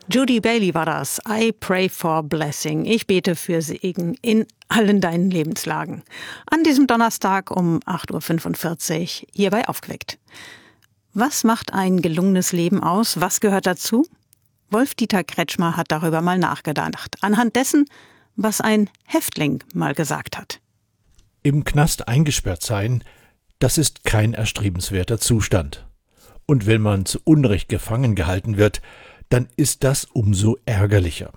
Judy Bailey war das. I pray for blessing. Ich bete für Segen in allen deinen Lebenslagen. An diesem Donnerstag um 8.45 Uhr hier bei Aufgeweckt. Was macht ein gelungenes Leben aus? Was gehört dazu? Wolf-Dieter Kretschmer hat darüber mal nachgedacht. Anhand dessen, was ein Häftling mal gesagt hat. Im Knast eingesperrt sein, das ist kein erstrebenswerter Zustand. Und wenn man zu Unrecht gefangen gehalten wird, dann ist das umso ärgerlicher.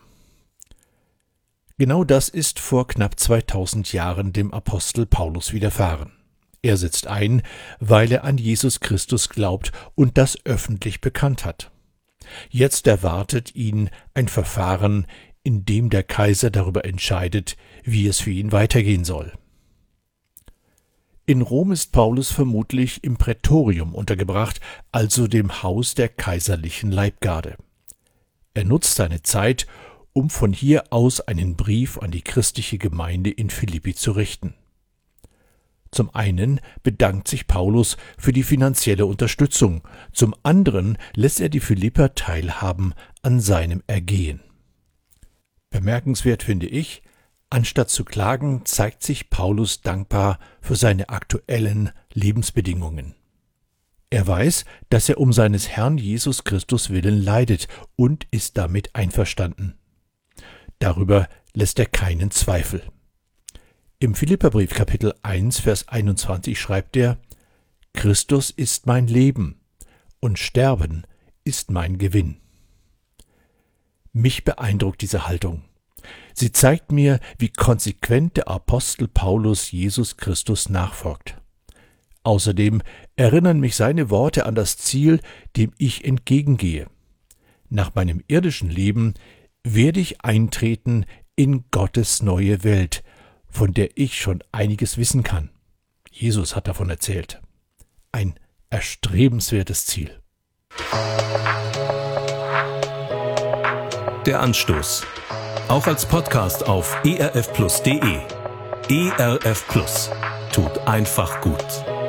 Genau das ist vor knapp 2000 Jahren dem Apostel Paulus widerfahren. Er sitzt ein, weil er an Jesus Christus glaubt und das öffentlich bekannt hat. Jetzt erwartet ihn ein Verfahren, in dem der Kaiser darüber entscheidet, wie es für ihn weitergehen soll. In Rom ist Paulus vermutlich im Prätorium untergebracht, also dem Haus der kaiserlichen Leibgarde. Er nutzt seine Zeit, um von hier aus einen Brief an die christliche Gemeinde in Philippi zu richten. Zum einen bedankt sich Paulus für die finanzielle Unterstützung, zum anderen lässt er die Philipper teilhaben an seinem Ergehen. Bemerkenswert finde ich, anstatt zu klagen, zeigt sich Paulus dankbar für seine aktuellen Lebensbedingungen. Er weiß, dass er um seines Herrn Jesus Christus willen leidet und ist damit einverstanden. Darüber lässt er keinen Zweifel. Im Philipperbrief Kapitel 1, Vers 21 schreibt er: Christus ist mein Leben und Sterben ist mein Gewinn. Mich beeindruckt diese Haltung. Sie zeigt mir, wie konsequent der Apostel Paulus Jesus Christus nachfolgt. Außerdem erinnern mich seine Worte an das Ziel, dem ich entgegengehe. Nach meinem irdischen Leben werde ich eintreten in Gottes neue Welt, von der ich schon einiges wissen kann. Jesus hat davon erzählt. Ein erstrebenswertes Ziel. Der Anstoß. Auch als Podcast auf erfplus.de. ERF Plus tut einfach gut.